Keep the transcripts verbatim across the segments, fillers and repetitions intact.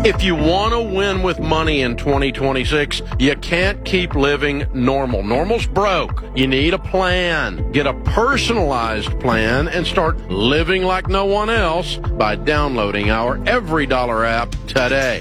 If you want to win with money in twenty twenty-six, you can't keep living normal. Normal's broke. You need a plan. Get a personalized plan and start living like no one else by downloading our Every Dollar app today.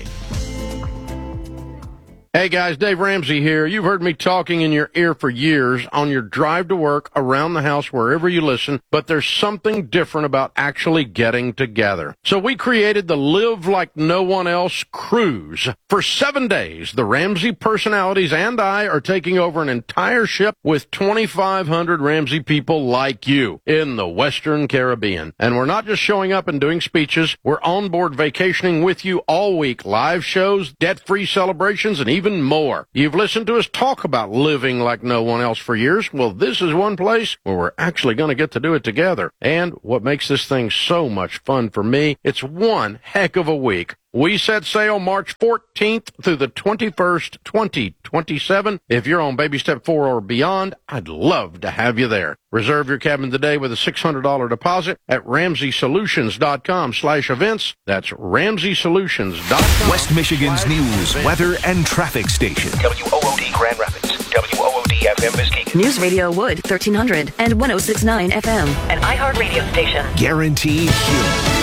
Hey guys, Dave Ramsey here. You've heard me talking in your ear for years on your drive to work, around the house, wherever you listen, but there's something different about actually getting together. So we created the Live Like No One Else cruise. For seven days, the Ramsey personalities and I are taking over an entire ship with twenty-five hundred Ramsey people like you in the Western Caribbean. And we're not just showing up and doing speeches. We're on board vacationing with you all week. Live shows, debt-free celebrations, and even more. You've listened to us talk about living like no one else for years. Well, this is one place where we're actually going to get to do it together. And what makes this thing so much fun for me, it's one heck of a week. We set sail March fourteenth through the twenty-first, twenty twenty-seven. If you're on baby step four or beyond, I'd love to have you there. Reserve your cabin today with a six hundred dollars deposit at ramsey solutions dot com slash events. That's ramsey solutions dot com. West Michigan's news, weather, and traffic station. W O O D Grand Rapids. W O O D F M Muskegon. News Radio Wood, thirteen hundred and one oh six point nine F M. An iHeartRadio station. Guaranteed human.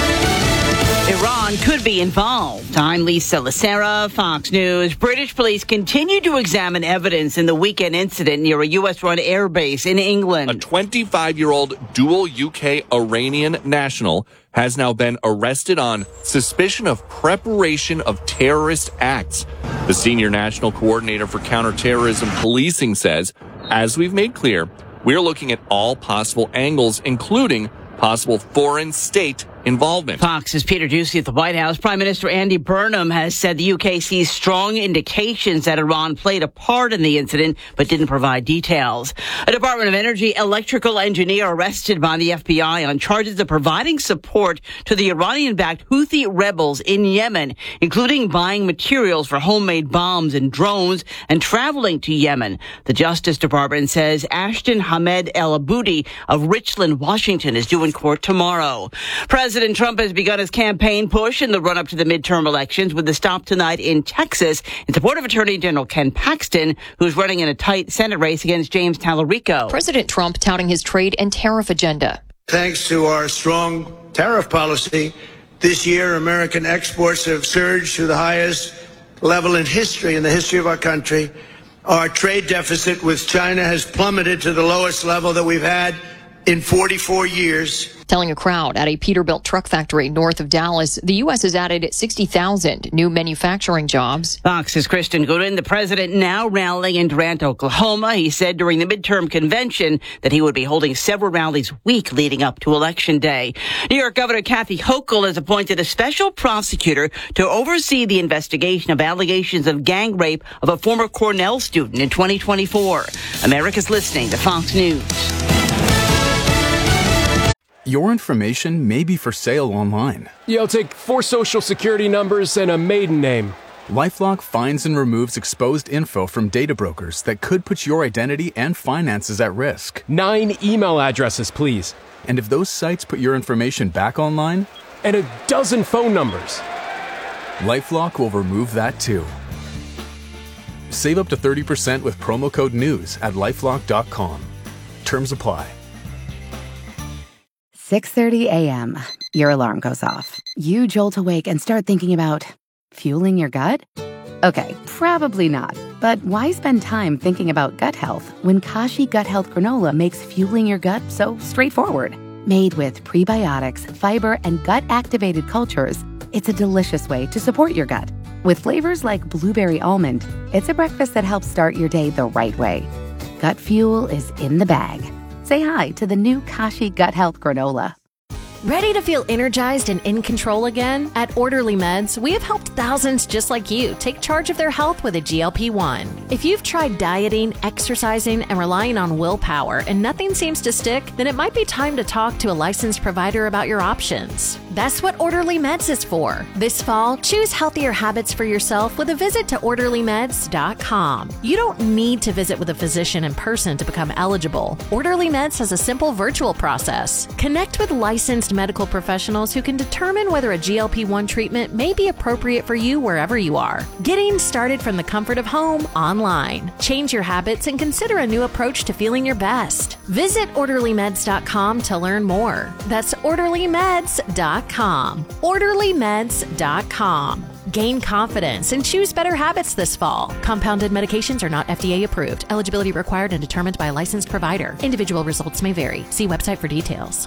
Iran could be involved. I'm Lisa Lacera, Fox News. British police continue to examine evidence in the weekend incident near a U S-run airbase in England. A twenty-five-year-old dual U K-Iranian national has now been arrested on suspicion of preparation of terrorist acts. The senior national coordinator for counterterrorism policing says, as we've made clear, we're looking at all possible angles, including possible foreign state involvement. Fox's Peter Doocy at the White House. Prime Minister Andy Burnham has said the U K sees strong indications that Iran played a part in the incident, but didn't provide details. A Department of Energy electrical engineer arrested by the F B I on charges of providing support to the Iranian-backed Houthi rebels in Yemen, including buying materials for homemade bombs and drones and traveling to Yemen. The Justice Department says Ashton Hamed El Aboudi of Richland, Washington, is due in court tomorrow. President President Trump has begun his campaign push in the run-up to the midterm elections with the stop tonight in Texas in support of Attorney General Ken Paxton, who's running in a tight Senate race against James Tallarico. President Trump touting his trade and tariff agenda. Thanks to our strong tariff policy, this year American exports have surged to the highest level in history, in the history of our country. Our trade deficit with China has plummeted to the lowest level that we've had in forty-four years. Telling a crowd at a Peterbilt truck factory north of Dallas, the U S has added sixty thousand new manufacturing jobs. Fox's Kristen Gooden, the president now rallying in Durant, Oklahoma. He said during the midterm convention that he would be holding several rallies week leading up to Election Day. New York Governor Kathy Hochul has appointed a special prosecutor to oversee the investigation of allegations of gang rape of a former Cornell student in twenty twenty-four. America's listening to Fox News. Your information may be for sale online. Yeah, I'll take four social security numbers and a maiden name. LifeLock finds and removes exposed info from data brokers that could put your identity and finances at risk. Nine email addresses, please. And if those sites put your information back online? And a dozen phone numbers. LifeLock will remove that too. Save up to thirty percent with promo code NEWS at lifelock dot com. Terms apply. six thirty a.m. Your alarm goes off. You jolt awake and start thinking about fueling your gut? Okay, probably not. But why spend time thinking about gut health when Kashi Gut Health Granola makes fueling your gut so straightforward? Made with prebiotics, fiber, and gut-activated cultures, it's a delicious way to support your gut. With flavors like blueberry almond, it's a breakfast that helps start your day the right way. Gut fuel is in the bag. Say hi to the new Kashi Gut Health Granola. Ready to feel energized and in control again? At Orderly Meds, we have helped thousands just like you take charge of their health with a G L P one. If you've tried dieting, exercising, and relying on willpower and nothing seems to stick, then it might be time to talk to a licensed provider about your options. That's what Orderly Meds is for. This fall, choose healthier habits for yourself with a visit to orderly meds dot com. You don't need to visit with a physician in person to become eligible. Orderly Meds has a simple virtual process. Connect with licensed medical professionals who can determine whether a G L P one treatment may be appropriate for you wherever you are. Getting started from the comfort of home online. Change your habits and consider a new approach to feeling your best. Visit orderly meds dot com to learn more. That's orderly meds dot com. orderly meds dot com. Gain confidence and choose better habits this fall. Compounded medications are not F D A approved. Eligibility required and determined by a licensed provider. Individual results may vary. See website for details.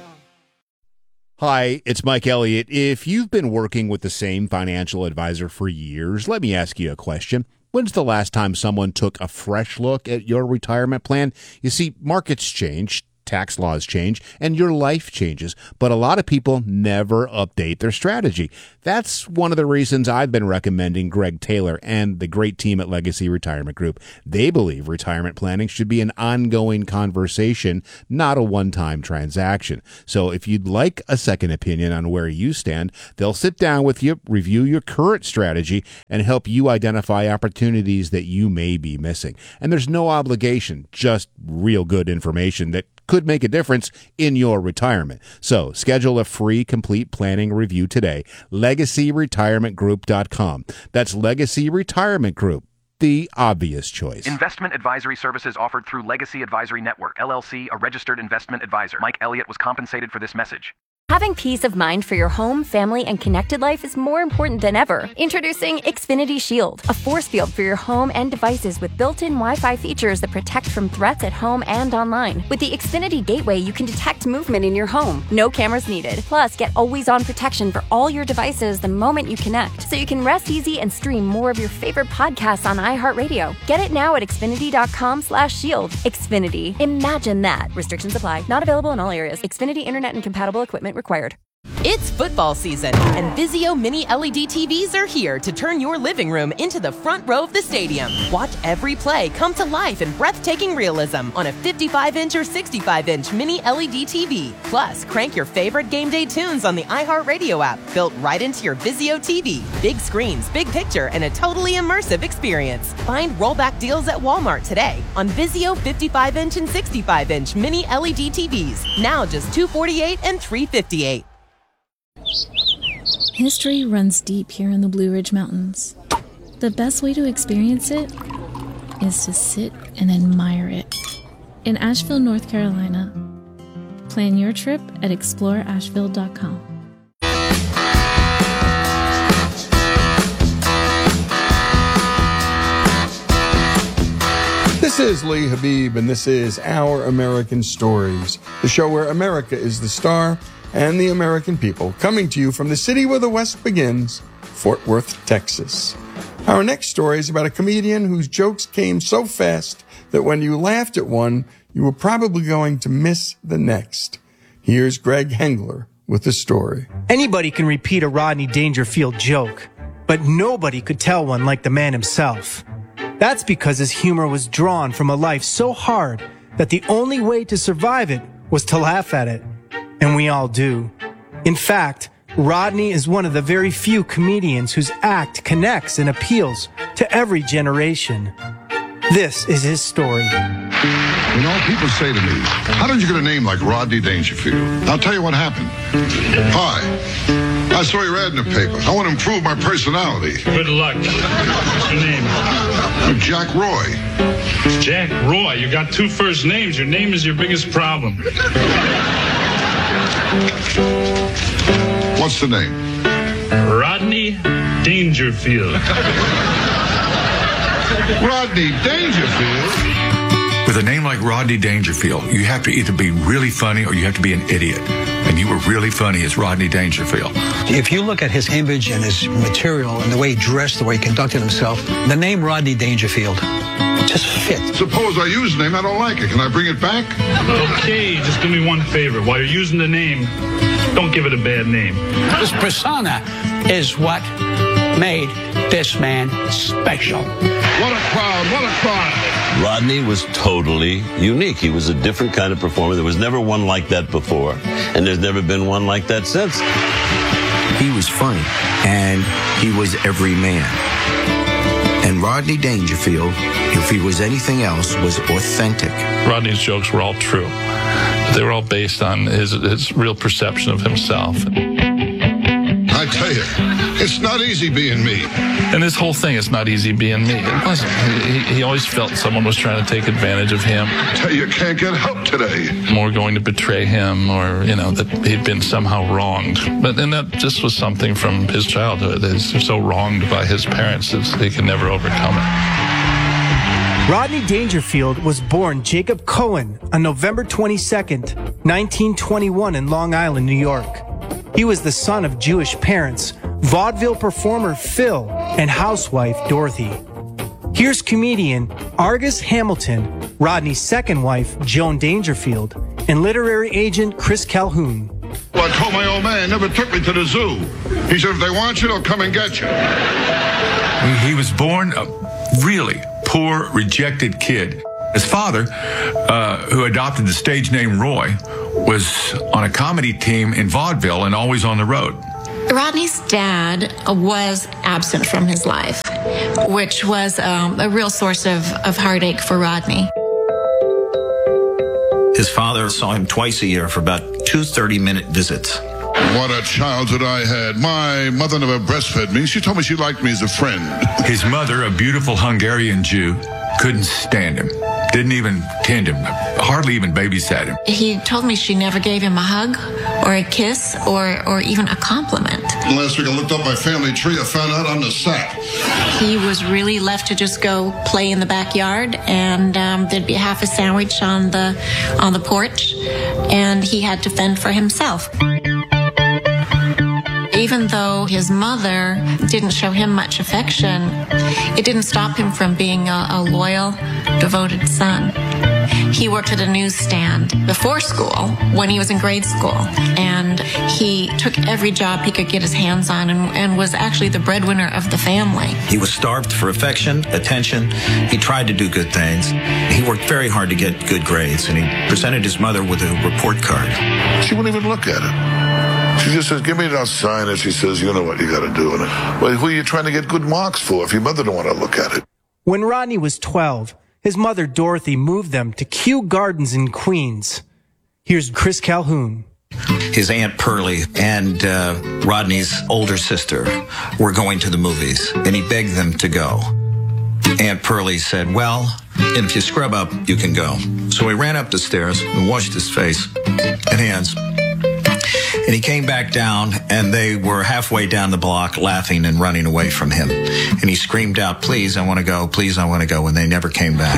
Hi, it's Mike Elliott. If you've been working with the same financial advisor for years, let me ask you a question. When's the last time someone took a fresh look at your retirement plan? You see, markets change, tax laws change, and your life changes, but a lot of people never update their strategy. That's one of the reasons I've been recommending Greg Taylor and the great team at Legacy Retirement Group. They believe retirement planning should be an ongoing conversation, not a one-time transaction. So if you'd like a second opinion on where you stand, they'll sit down with you, review your current strategy, and help you identify opportunities that you may be missing. And there's no obligation, just real good information that could make a difference in your retirement. So schedule a free complete planning review today. legacy retirement group dot com. That's Legacy Retirement Group, the obvious choice. Investment advisory services offered through Legacy Advisory Network, L L C, a registered investment advisor. Mike Elliott was compensated for this message. Having peace of mind for your home, family, and connected life is more important than ever. Introducing Xfinity Shield, a force field for your home and devices with built-in Wi-Fi features that protect from threats at home and online. With the Xfinity Gateway, you can detect movement in your home. No cameras needed. Plus, get always-on protection for all your devices the moment you connect, so you can rest easy and stream more of your favorite podcasts on iHeartRadio. Get it now at xfinity dot com slash shield. Xfinity. Imagine that. Restrictions apply. Not available in all areas. Xfinity Internet and compatible equipment required. It's football season, and Vizio Mini L E D T Vs are here to turn your living room into the front row of the stadium. Watch every play come to life in breathtaking realism on a fifty-five inch or sixty-five inch Mini L E D T V. Plus, crank your favorite game day tunes on the iHeartRadio app, built right into your Vizio T V. Big screens, big picture, and a totally immersive experience. Find rollback deals at Walmart today on Vizio fifty-five inch and sixty-five inch Mini L E D T Vs. Now just two hundred forty-eight dollars and three hundred fifty-eight dollars. History runs deep here in the Blue Ridge Mountains. The best way to experience it is to sit and admire it. In Asheville, North Carolina. Plan your trip at explore asheville dot com. This is Lee Habib, and this is Our American Stories, the show where America is the star and the American people, coming to you from the city where the West begins, Fort Worth, Texas. Our next story is about a comedian whose jokes came so fast that when you laughed at one, you were probably going to miss the next. Here's Greg Hengler with the story. Anybody can repeat a Rodney Dangerfield joke, but nobody could tell one like the man himself. That's because his humor was drawn from a life so hard that the only way to survive it was to laugh at it. And we all do. In fact, Rodney is one of the very few comedians whose act connects and appeals to every generation. This is his story. You know, people say to me, how did you get a name like Rodney Dangerfield? I'll tell you what happened. Hi. I saw your ad in the paper. I want to improve my personality. Good luck. What's your name? I'm Jack Roy. Jack Roy? You got two first names. Your name is your biggest problem. What's the name? Rodney Dangerfield. Rodney Dangerfield? With a name like Rodney Dangerfield, you have to either be really funny or you have to be an idiot. And you were really funny as Rodney Dangerfield. If you look at his image and his material and the way he dressed, the way he conducted himself, the name Rodney Dangerfield just fits. Suppose I use the name, I don't like it. Can I bring it back? Okay, just do me one favor. While you're using the name, don't give it a bad name. This persona is what made this man special. What a crowd, what a crowd. Rodney was totally unique. He was a different kind of performer. There was never one like that before. and there's never been one like that since. He was funny, and he was every man. And Rodney Dangerfield, if he was anything else, was authentic. Rodney's jokes were all true. They were all based on his, his real perception of himself. I tell you, it's not easy being me. And this whole thing, it's not easy being me. It wasn't. He, he always felt someone was trying to take advantage of him. I tell you, you can't get help today. More going to betray him, or, you know, that he'd been somehow wronged. But and that just was something from his childhood. He's so wronged by his parents that he could never overcome it. Rodney Dangerfield was born Jacob Cohen on November twenty-second, nineteen twenty-one in Long Island, New York. He was the son of Jewish parents, vaudeville performer Phil, and housewife Dorothy. Here's comedian Argus Hamilton, Rodney's second wife, Joan Dangerfield, and literary agent Chris Calhoun. Well, I told my old man, never took me to the zoo. He said, if they want you, they'll come and get you. He was born a really poor, rejected kid. His father, uh, who adopted the stage name Roy, was on a comedy team in vaudeville and always on the road. Rodney's dad was absent from his life, which was um, a real source of, of heartache for Rodney. His father saw him twice a year for about two thirty-minute visits. What a childhood I had. My mother never breastfed me. She told me she liked me as a friend. His mother, a beautiful Hungarian Jew, couldn't stand him. Didn't even tend him, hardly even babysat him. He told me she never gave him a hug or a kiss or, or even a compliment. Last week I looked up my family tree. I found out I'm the sap. He was really left to just go play in the backyard, and um, there'd be half a sandwich on the on the porch, and he had to fend for himself. Even though his mother didn't show him much affection, it didn't stop him from being a, a loyal, devoted son. He worked at a newsstand before school when he was in grade school, and he took every job he could get his hands on and, and was actually the breadwinner of the family. He was starved for affection, attention. He tried to do good things. He worked very hard to get good grades, and he presented his mother with a report card. She wouldn't even look at it. She just says, give me that sign, and she says, you know what you got to do in it. Well, who are you trying to get good marks for if your mother don't want to look at it? When Rodney was twelve, his mother Dorothy moved them to Kew Gardens in Queens. Here's Chris Calhoun. His Aunt Pearlie and uh, Rodney's older sister were going to the movies, and he begged them to go. Aunt Pearlie said, well, and if you scrub up, you can go. So he ran up the stairs and washed his face and hands. And he came back down, and they were halfway down the block laughing and running away from him. And he screamed out, please, I want to go, please, I want to go, and they never came back.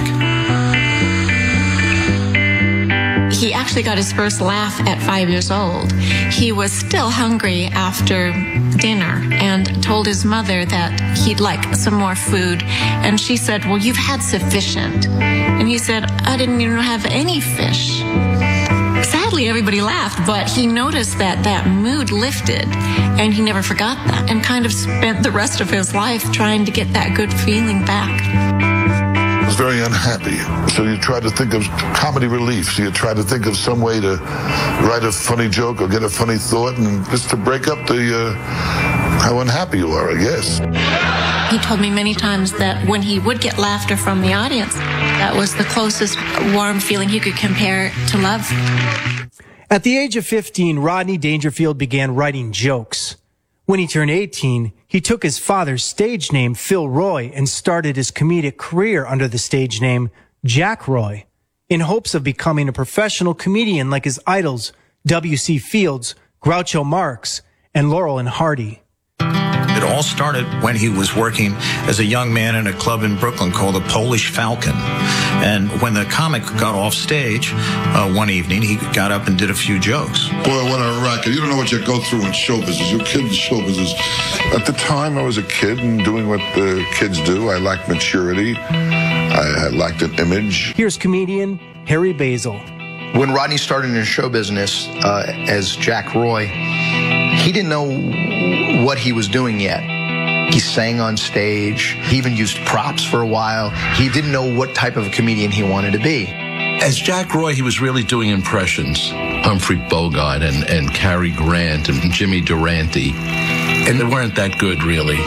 He actually got his first laugh at five years old. He was still hungry after dinner and told his mother that he'd like some more food. And she said, well, you've had sufficient. And he said, I didn't even have any fish. Sadly, everybody laughed, but he noticed that that mood lifted, and he never forgot that, and kind of spent the rest of his life trying to get that good feeling back. I was very unhappy, so you try to think of comedy relief. So you try to think of some way to write a funny joke or get a funny thought, and just to break up the uh, how unhappy you are, I guess. He told me many times that when he would get laughter from the audience, that was the closest warm feeling he could compare to love. At the age of fifteen, Rodney Dangerfield began writing jokes. When he turned eighteen, he took his father's stage name, Phil Roy, and started his comedic career under the stage name Jack Roy, in hopes of becoming a professional comedian like his idols, W C Fields, Groucho Marx, and Laurel and Hardy. It all started when he was working as a young man in a club in Brooklyn called the Polish Falcon. And when the comic got off stage uh, one evening, he got up and did a few jokes. Boy, what a racket. You don't know what you go through in show business. You're a kid in show business. At the time, I was a kid and doing what the kids do. I lacked maturity. I lacked an image. Here's comedian Harry Basil. When Rodney started in show business uh, as Jack Roy, he didn't know what he was doing yet. He sang on stage. He even used props for a while. He didn't know what type of a comedian he wanted to be. As Jack Roy, he was really doing impressions Humphrey Bogart and, and Cary Grant and Jimmy Durante, and they weren't that good, really.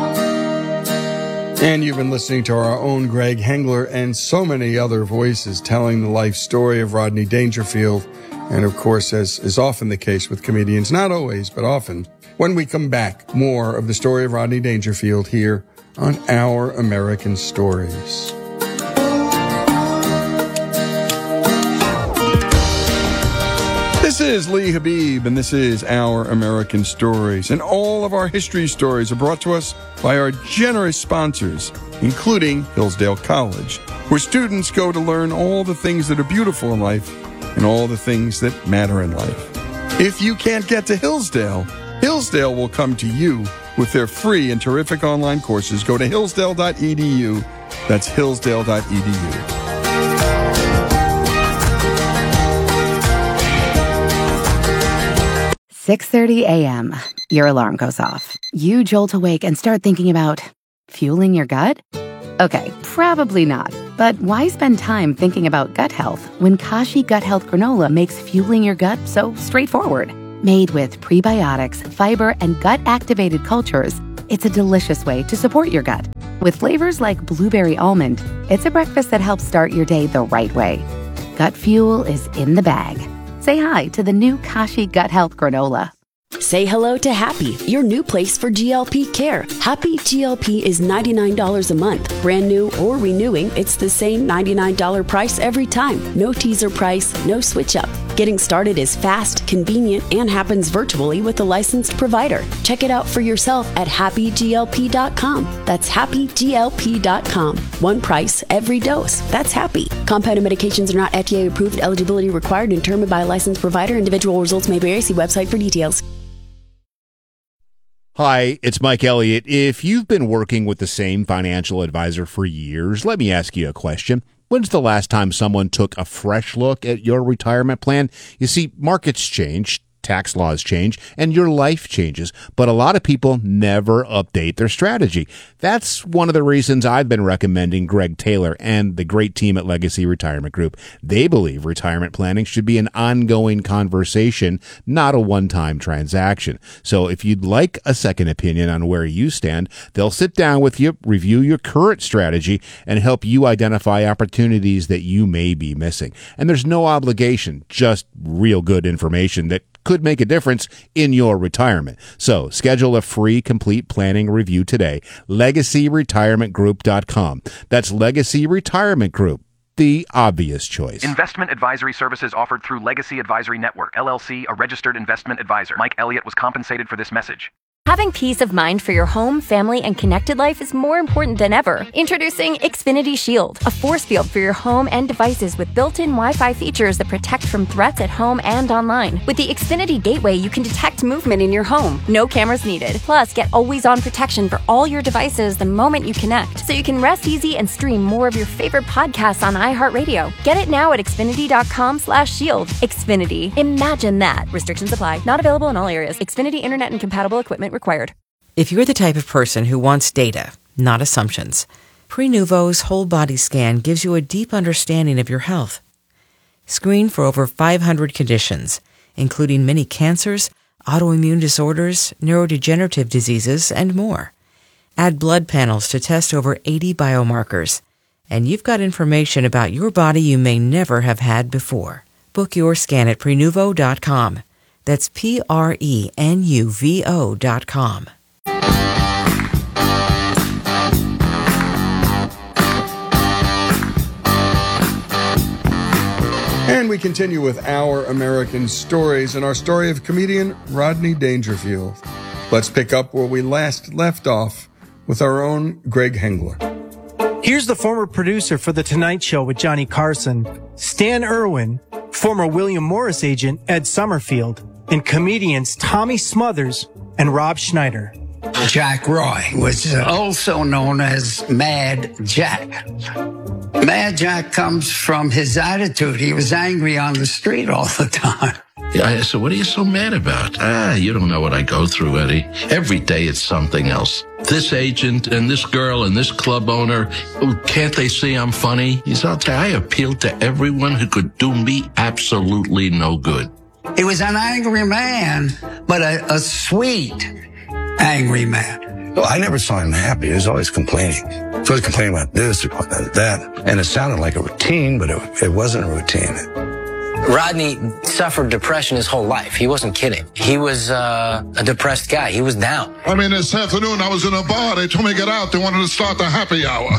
And you've been listening to our own Greg Hengler and so many other voices telling the life story of Rodney Dangerfield. And of course, as is often the case with comedians, not always, but often, when we come back, more of the story of Rodney Dangerfield here on Our American Stories. This is Lee Habib, and this is Our American Stories. And all of our history stories are brought to us by our generous sponsors, including Hillsdale College, where students go to learn all the things that are beautiful in life and all the things that matter in life. If you can't get to Hillsdale, Hillsdale will come to you with their free and terrific online courses. Go to hillsdale dot e d u. That's hillsdale dot e d u. six thirty a.m. Your alarm goes off. You jolt awake and start thinking about fueling your gut? Okay, probably not. But why spend time thinking about gut health when Kashi Gut Health Granola makes fueling your gut so straightforward? Made with prebiotics, fiber, and gut-activated cultures, it's a delicious way to support your gut. With flavors like blueberry almond, it's a breakfast that helps start your day the right way. Gut fuel is in the bag. Say hi to the new Kashi Gut Health Granola. Say hello to Happy, your new place for G L P care. Happy G L P is ninety-nine dollars a month. Brand new or renewing, it's the same ninety-nine dollars price every time. No teaser price, no switch up. Getting started is fast, convenient, and happens virtually with a licensed provider. Check it out for yourself at happy g l p dot com. That's happy g l p dot com. One price, every dose. That's Happy. Compounded medications are not F D A approved. Eligibility required and determined by a licensed provider. Individual results may vary. See website for details. Hi, it's Mike Elliott. If you've been working with the same financial advisor for years, let me ask you a question. When's the last time someone took a fresh look at your retirement plan? You see, markets change, tax laws change, and your life changes, but a lot of people never update their strategy. That's one of the reasons I've been recommending Greg Taylor and the great team at Legacy Retirement Group. They believe retirement planning should be an ongoing conversation, not a one-time transaction. So if you'd like a second opinion on where you stand, they'll sit down with you, review your current strategy, and help you identify opportunities that you may be missing. And there's no obligation, just real good information that could make a difference in your retirement. So schedule a free complete planning review today. legacy retirement group dot com. That's Legacy Retirement Group, the obvious choice. Investment advisory services offered through Legacy Advisory Network, L L C, a registered investment advisor. Mike Elliott was compensated for this message. Having peace of mind for your home, family, and connected life is more important than ever. Introducing Xfinity Shield, a force field for your home and devices with built-in Wi-Fi features that protect from threats at home and online. With the Xfinity Gateway, you can detect movement in your home. No cameras needed. Plus, get always-on protection for all your devices the moment you connect, so you can rest easy and stream more of your favorite podcasts on iHeartRadio. Get it now at xfinity dot com slash shield. Xfinity. Imagine that. Restrictions apply. Not available in all areas. Xfinity Internet and compatible equipment required. If you're the type of person who wants data, not assumptions, Prenuvo's whole body scan gives you a deep understanding of your health. Screen for over five hundred conditions, including many cancers, autoimmune disorders, neurodegenerative diseases, and more. Add blood panels to test over eighty biomarkers, and you've got information about your body you may never have had before. Book your scan at prenuvo dot com. That's P R E N U V O dot com. And we continue with Our American Stories and our story of comedian Rodney Dangerfield. Let's pick up where we last left off with our own Greg Hengler. Here's the former producer for The Tonight Show with Johnny Carson, Stan Irwin, former William Morris agent Ed Summerfield, and comedians Tommy Smothers and Rob Schneider. Jack Roy was also known as Mad Jack. Mad Jack comes from his attitude. He was angry on the street all the time. Yeah, I said, what are you so mad about? Ah, you don't know what I go through, Eddie. Every day it's something else. This agent and this girl and this club owner, can't they see I'm funny? He said, I'll tell you, I appealed to everyone who could do me absolutely no good. He was an angry man, but a, a sweet angry man. Well, I never saw him happy. He was always complaining. He was always complaining about this or about that. And it sounded like a routine, but it, it wasn't a routine. Rodney suffered depression his whole life. He wasn't kidding. He was uh, a depressed guy. He was down. I mean, this afternoon I was in a bar. They told me to get out. They wanted to start the happy hour.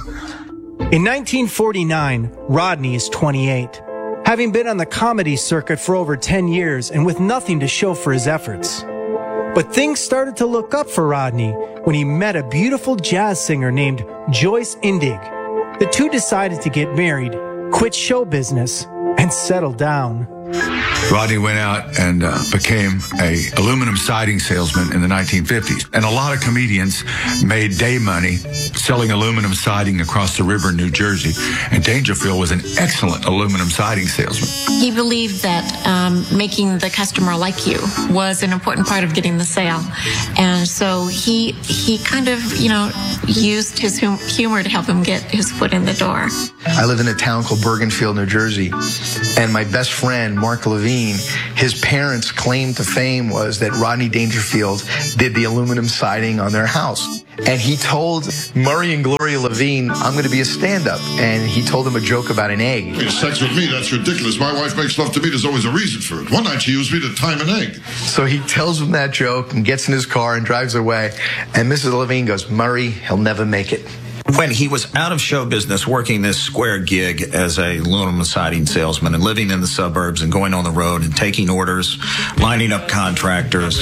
In nineteen forty-nine, Rodney is twenty-eight. Having been on the comedy circuit for over ten years and with nothing to show for his efforts. But things started to look up for Rodney when he met a beautiful jazz singer named Joyce Indig. The two decided to get married, quit show business, and settle down. Rodney went out and uh, became a aluminum siding salesman in the nineteen fifties. And a lot of comedians made day money selling aluminum siding across the river in New Jersey. And Dangerfield was an excellent aluminum siding salesman. He believed that um, making the customer like you was an important part of getting the sale. And so he he kind of, you know, used his hum- humor to help him get his foot in the door. I live in a town called Bergenfield, New Jersey, and my best friend, Mark Levine, his parents' claim to fame was that Rodney Dangerfield did the aluminum siding on their house. And he told Murray and Gloria Levine, I'm going to be a stand-up. And he told them a joke about an egg. You sex with me, that's ridiculous. My wife makes love to me, there's always a reason for it. One night she used me to time an egg. So he tells them that joke and gets in his car and drives away. And Missus Levine goes, Murray, he'll never make it. When he was out of show business, working this square gig as a aluminum siding salesman and living in the suburbs and going on the road and taking orders, lining up contractors,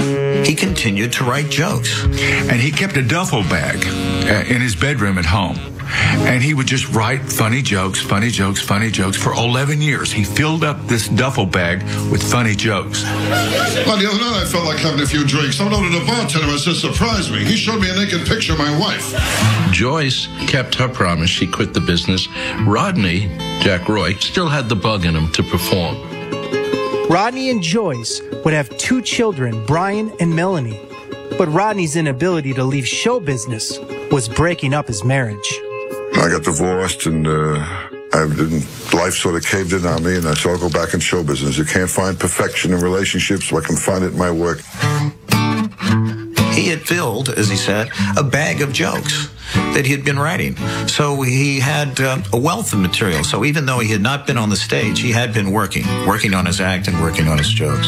he continued to write jokes. And he kept a duffel bag uh, in his bedroom at home. And he would just write funny jokes, funny jokes, funny jokes. For eleven years, he filled up this duffel bag with funny jokes. Well, the other night I felt like having a few drinks. I went over to the bartender and said, surprise me. He showed me a naked picture of my wife. Joyce kept her promise. She quit the business. Rodney, Jack Roy, still had the bug in him to perform. Rodney and Joyce would have two children, Brian and Melanie. But Rodney's inability to leave show business was breaking up his marriage. I got divorced and uh, I didn't, life sort of caved in on me, and I said, I'll go back in show business. You can't find perfection in relationships, so I can find it in my work. He had filled, as he said, a bag of jokes that he had been writing. So he had uh, a wealth of material. So even though he had not been on the stage, he had been working, working on his act and working on his jokes.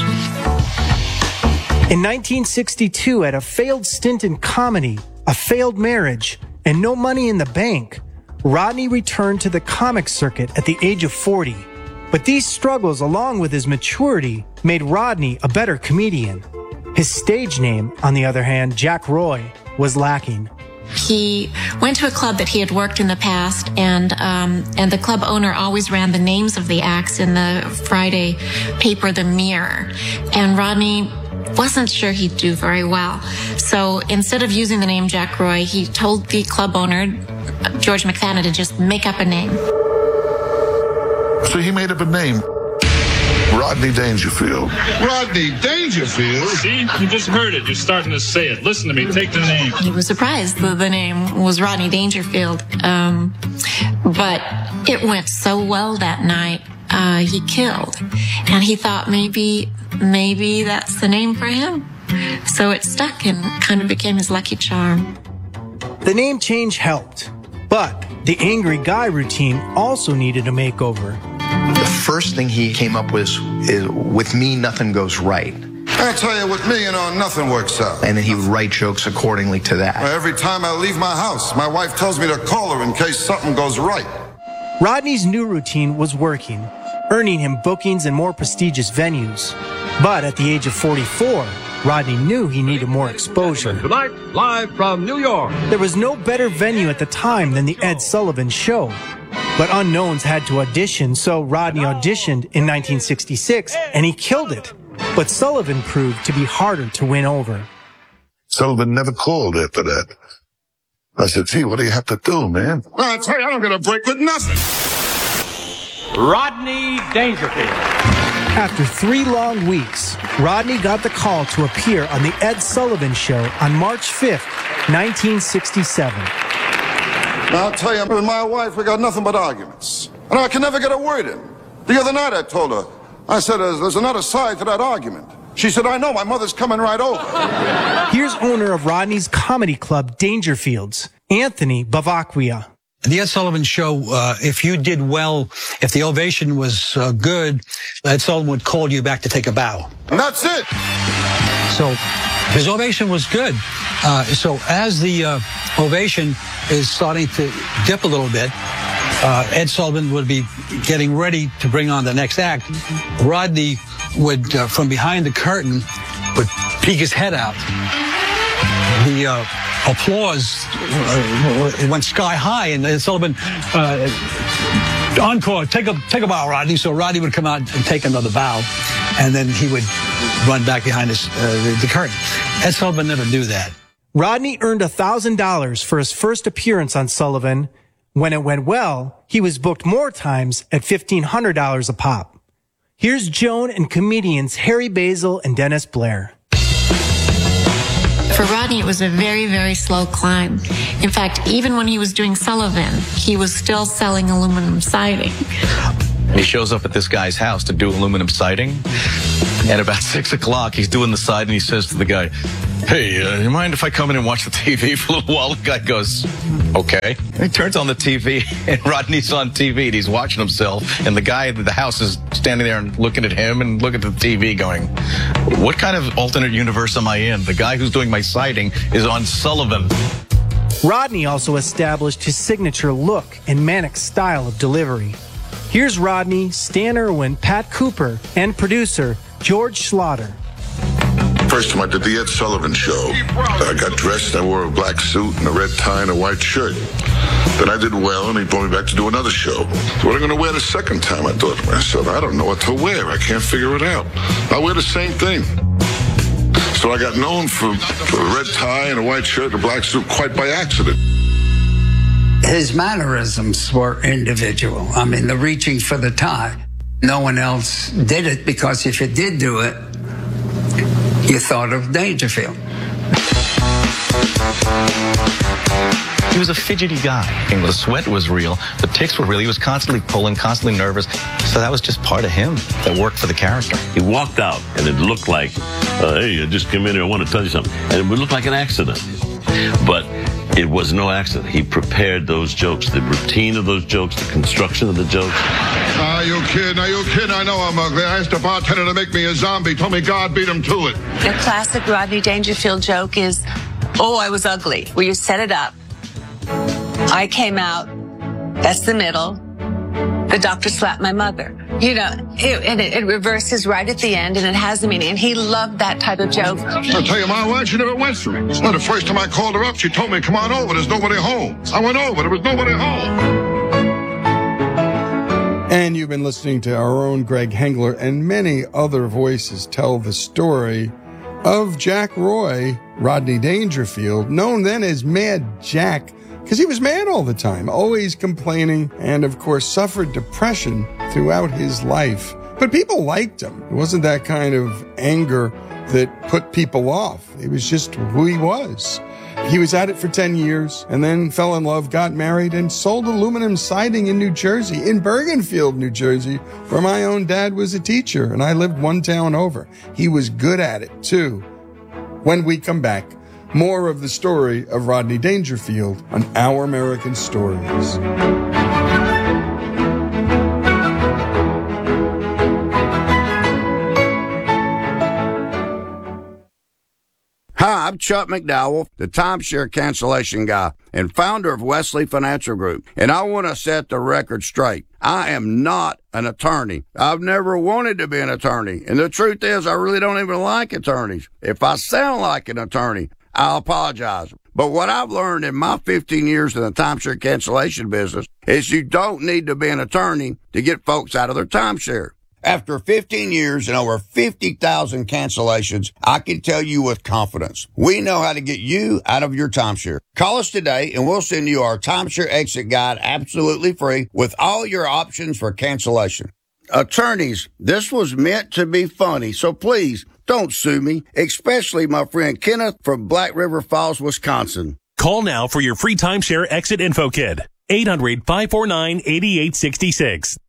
In nineteen sixty-two, at a failed stint in comedy, a failed marriage, and no money in the bank, Rodney returned to the comic circuit at the age of forty. But these struggles, along with his maturity, made Rodney a better comedian. His stage name, on the other hand, Jack Roy, was lacking. He went to a club that he had worked in the past, and um, and the club owner always ran the names of the acts in the Friday paper, The Mirror. And Rodney wasn't sure he'd do very well. So instead of using the name Jack Roy, he told the club owner, George McFadden, to just make up a name. So he made up a name. Rodney Dangerfield. Rodney Dangerfield? See, you just heard it. You're starting to say it. Listen to me. Take the name. He was surprised that the name was Rodney Dangerfield. Um, but it went so well that night, uh, he killed. And he thought maybe, maybe that's the name for him. So it stuck and kind of became his lucky charm. The name change helped, but the angry guy routine also needed a makeover. The first thing he came up with is, with me, nothing goes right. I tell you, with me, you know, nothing works out. And then he would write jokes accordingly to that. Every time I leave my house, my wife tells me to call her in case something goes right. Rodney's new routine was working, earning him bookings in more prestigious venues. But at the age of forty-four, Rodney knew he needed more exposure. Tonight, live from New York. There was no better venue at the time than the Ed Sullivan Show. But unknowns had to audition, so Rodney auditioned in nineteen sixty-six, and he killed it. But Sullivan proved to be harder to win over. Sullivan never called after that. I said, gee, what do you have to do, man? Well, I tell you, I don't get a break with nothing. Rodney Dangerfield. After three long weeks, Rodney got the call to appear on the Ed Sullivan Show on March fifth, nineteen sixty-seven. Now, I'll tell you, with my wife, we got nothing but arguments. And I can never get a word in. The other night I told her, I said, there's another side to that argument. She said, I know, my mother's coming right over. Here's owner of Rodney's comedy club, Dangerfields, Anthony Bavacquia. The Ed Sullivan Show, uh, if you did well, if the ovation was uh, good, Ed Sullivan would call you back to take a bow. And that's it. So his ovation was good. Uh, so as the uh, ovation is starting to dip a little bit, uh, Ed Sullivan would be getting ready to bring on the next act. Rodney would, uh, from behind the curtain, would peek his head out. The uh, applause uh, went sky high, and Ed Sullivan, uh, encore, take a take a bow, Rodney. So Rodney would come out and take another bow, and then he would run back behind his, uh, the curtain. Ed Sullivan never knew that. Rodney earned one thousand dollars for his first appearance on Sullivan. When it went well, he was booked more times at fifteen hundred dollars a pop. Here's Joan and comedians Harry Basil and Dennis Blair. For Rodney, it was a very, very slow climb. In fact, even when he was doing Sullivan, he was still selling aluminum siding. He shows up at this guy's house to do aluminum siding. At about six o'clock, he's doing the side, and he says to the guy, hey, uh, you mind if I come in and watch the T V for a little while? The guy goes, okay. And he turns on the T V, and Rodney's on T V, and he's watching himself, and the guy at the house is standing there and looking at him and looking at the T V going, what kind of alternate universe am I in? The guy who's doing my siding is on Sullivan. Rodney also established his signature look and manic style of delivery. Here's Rodney, Stan Irwin, Pat Cooper, and producer George Schlatter. First time I did the Ed Sullivan Show, I got dressed, I wore a black suit and a red tie and a white shirt. Then I did well, and he brought me back to do another show. So what am I going to wear the second time? I thought to myself, I don't know what to wear. I can't figure it out. I'll wear the same thing. So I got known for a red tie and a white shirt and a black suit quite by accident. His mannerisms were individual. I mean, the reaching for the tie. No one else did it, because if you did do it, you thought of Dangerfield. He was a fidgety guy. And the sweat was real. The tics were real. He was constantly pulling, constantly nervous. So that was just part of him that worked for the character. He walked out, and it looked like, uh, hey, I just came in here, I want to tell you something. And it would look like an accident. But it was no accident. He prepared those jokes, the routine of those jokes, the construction of the jokes. Are you kidding? Are you kidding? I know I'm ugly. I asked the bartender to make me a zombie. Told me God beat him to it. The classic Rodney Dangerfield joke is, oh, I was ugly. Well, you set it up. I came out. That's the middle. The doctor slapped my mother. You know, it, and it, it reverses right at the end, and it has a meaning. And he loved that type of joke. I'll tell you, my wife, she never went through it. Well, the first time I called her up, she told me, come on over. There's nobody home. I went over. There was nobody home. And you've been listening to our own Greg Hengler and many other voices tell the story of Jack Roy, Rodney Dangerfield, known then as Mad Jack, because he was mad all the time, always complaining, and of course suffered depression throughout his life. But people liked him. It wasn't that kind of anger that put people off. It was just who he was. He was at it for ten years and then fell in love, got married, and sold aluminum siding in New Jersey, in Bergenfield, New Jersey, where my own dad was a teacher and I lived one town over. He was good at it, too. When we come back, more of the story of Rodney Dangerfield on Our American Stories. Hi, I'm Chuck McDowell, the timeshare cancellation guy and founder of Wesley Financial Group, and I want to set the record straight. I am not an attorney. I've never wanted to be an attorney, and the truth is I really don't even like attorneys. If I sound like an attorney, I apologize. But what I've learned in my fifteen years in the timeshare cancellation business is you don't need to be an attorney to get folks out of their timeshare. After fifteen years and over fifty thousand cancellations, I can tell you with confidence, we know how to get you out of your timeshare. Call us today and we'll send you our timeshare exit guide absolutely free with all your options for cancellation. Attorneys, this was meant to be funny, so please don't sue me, especially my friend Kenneth from Black River Falls, Wisconsin. Call now for your free timeshare exit info kit. eight hundred, five four nine, eight eight six six.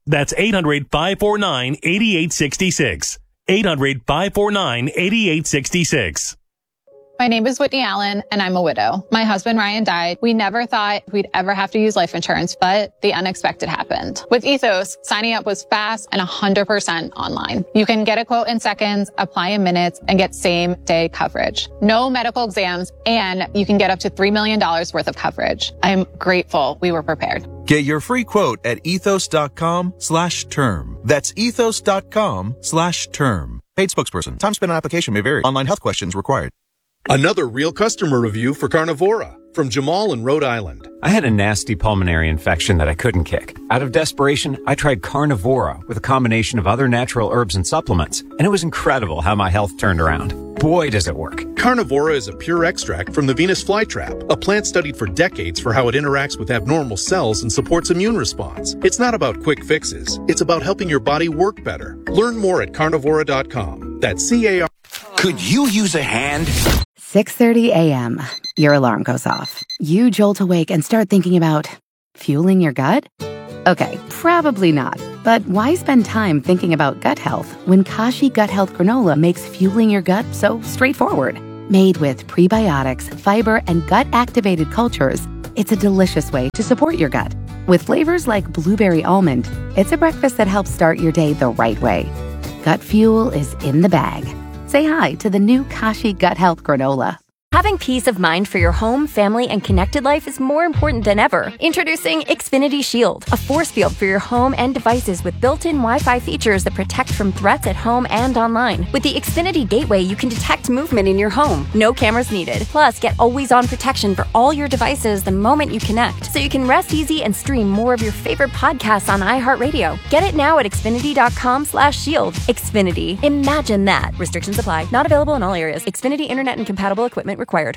That's eight hundred, five four nine, eight eight six six. eight hundred, five four nine, eight eight six six. My name is Whitney Allen, and I'm a widow. My husband, Ryan, died. We never thought we'd ever have to use life insurance, but the unexpected happened. With Ethos, signing up was fast and one hundred percent online. You can get a quote in seconds, apply in minutes, and get same-day coverage. No medical exams, and you can get up to three million dollars worth of coverage. I'm grateful we were prepared. Get your free quote at ethos.com slash term. That's ethos.com slash term. Paid spokesperson. Time spent on application may vary. Online health questions required. Another real customer review for Carnivora from Jamal in Rhode Island. I had a nasty pulmonary infection that I couldn't kick. Out of desperation, I tried Carnivora with a combination of other natural herbs and supplements, and it was incredible how my health turned around. Boy, does it work. Carnivora is a pure extract from the Venus flytrap, a plant studied for decades for how it interacts with abnormal cells and supports immune response. It's not about quick fixes. It's about helping your body work better. Learn more at carnivora dot com. That's C A R. Could you use a hand? six thirty a.m. Your alarm goes off. You jolt awake and start thinking about fueling your gut? Okay, probably not. But why spend time thinking about gut health when Kashi Gut Health Granola makes fueling your gut so straightforward? Made with prebiotics, fiber, and gut-activated cultures, it's a delicious way to support your gut. With flavors like blueberry almond, it's a breakfast that helps start your day the right way. Gut fuel is in the bag. Say hi to the new Kashi Gut Health Granola. Having peace of mind for your home, family, and connected life is more important than ever. Introducing Xfinity Shield, a force field for your home and devices with built-in Wi-Fi features that protect from threats at home and online. With the Xfinity Gateway, you can detect movement in your home. No cameras needed. Plus, get always-on protection for all your devices the moment you connect, so you can rest easy and stream more of your favorite podcasts on iHeartRadio. Get it now at Xfinity.com slash shield. Xfinity. Imagine that. Restrictions apply. Not available in all areas. Xfinity Internet and compatible equipment required.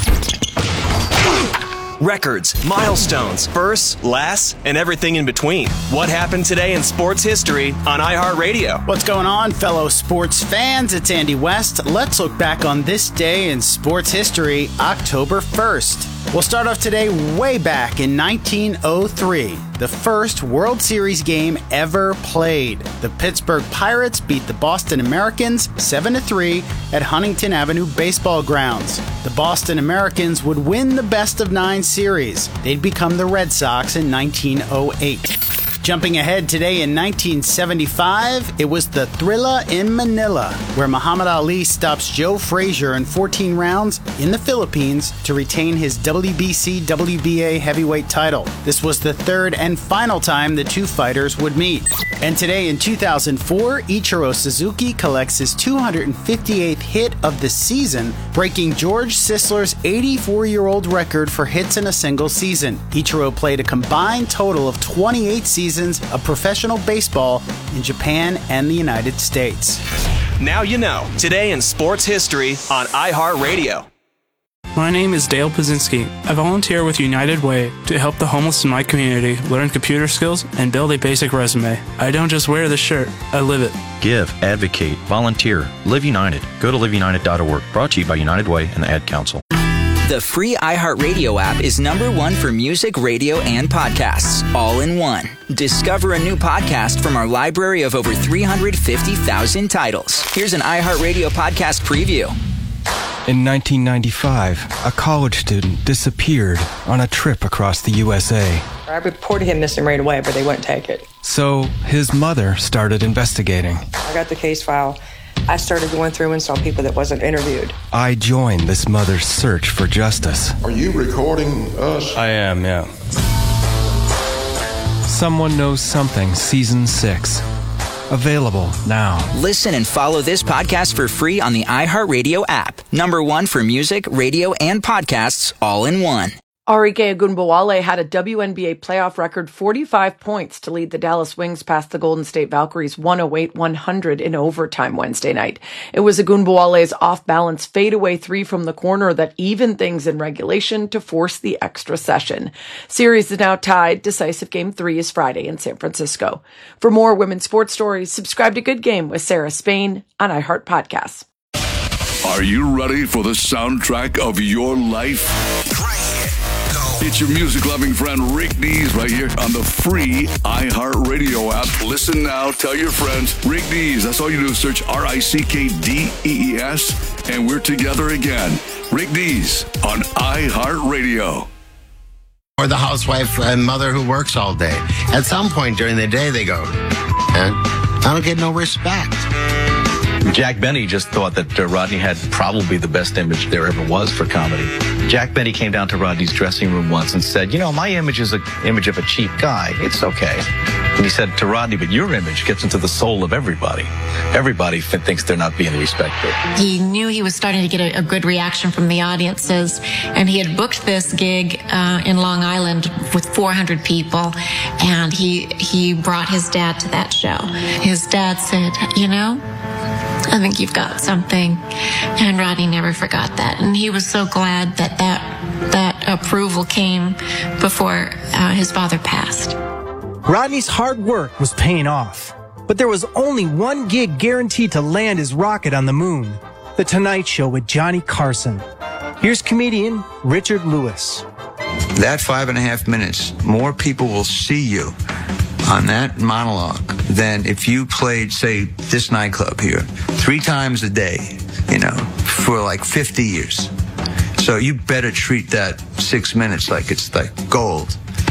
Records, milestones, firsts, lasts, and everything in between. What happened today in sports history on iHeartRadio? What's going on, fellow sports fans? It's Andy West. Let's look back on this day in sports history, October first. We'll start off today way back in nineteen oh three, the first World Series game ever played. The Pittsburgh Pirates beat the Boston Americans seven to three at Huntington Avenue Baseball Grounds. The Boston Americans would win the best of nine series. They'd become the Red Sox in nineteen oh eight. Jumping ahead today in nineteen seventy-five, it was the Thrilla in Manila, where Muhammad Ali stops Joe Frazier in fourteen rounds in the Philippines to retain his W B C W B A heavyweight title. This was the third and final time the two fighters would meet. And today in two thousand four, Ichiro Suzuki collects his two hundred fifty-eighth hit of the season, breaking George Sisler's eighty-four-year-old record for hits in a single season. Ichiro played a combined total of twenty-eight seasons of professional baseball in Japan and the United States. Now you know. Today in sports history on iHeartRadio. My name is Dale Pazinski. I volunteer with United Way to help the homeless in my community learn computer skills and build a basic resume. I don't just wear the shirt, I live it. Give, advocate, volunteer, Live United. Go to live united dot org. Brought to you by United Way and the Ad Council. The free iHeartRadio app is number one for music, radio, and podcasts, all in one. Discover a new podcast from our library of over three hundred fifty thousand titles. Here's an iHeartRadio podcast preview. In nineteen ninety-five, a college student disappeared on a trip across the U S A. I reported him missing right away, but they wouldn't take it. So his mother started investigating. I got the case file. I started going through and saw people that wasn't interviewed. I joined this mother's search for justice. Are you recording us? I am, yeah. Someone Knows Something, Season six. Available now. Listen and follow this podcast for free on the iHeartRadio app. Number one for music, radio, and podcasts, all in one. Arike Ogunbowale had a W N B A playoff record forty-five points to lead the Dallas Wings past the Golden State Valkyries one oh eight one hundred in overtime Wednesday night. It was Ogunbowale's off-balance fadeaway three from the corner that evened things in regulation to force the extra session. Series is now tied. Decisive Game three is Friday in San Francisco. For more women's sports stories, subscribe to Good Game with Sarah Spain on iHeart Podcasts. Are you ready for the soundtrack of your life? The It's your music-loving friend Rick Dees right here on the free iHeartRadio app. Listen now. Tell your friends. Rick Dees. That's all you do is search R I C K D E E S, and we're together again. Rick Dees on iHeartRadio. Or the housewife and mother who works all day. At some point during the day, they go, I don't get no respect. Jack Benny just thought that uh, Rodney had probably the best image there ever was for comedy. Jack Benny came down to Rodney's dressing room once and said, you know, my image is an image of a cheap guy. It's okay. And he said to Rodney, but your image gets into the soul of everybody. Everybody f- thinks they're not being respected. He knew he was starting to get a, a good reaction from the audiences, and he had booked this gig uh, in Long Island with four hundred people, and he he brought his dad to that show. His dad said, you know, I think you've got something. And Rodney never forgot that. And he was so glad that that, that approval came before uh, his father passed. Rodney's hard work was paying off. But there was only one gig guaranteed to land his rocket on the moon. The Tonight Show with Johnny Carson. Here's comedian Richard Lewis. That five and a half minutes, more people will see you on that monologue than if you played, say, this nightclub here three times a day, you know, for like fifty years. So you better treat that six minutes like it's like gold.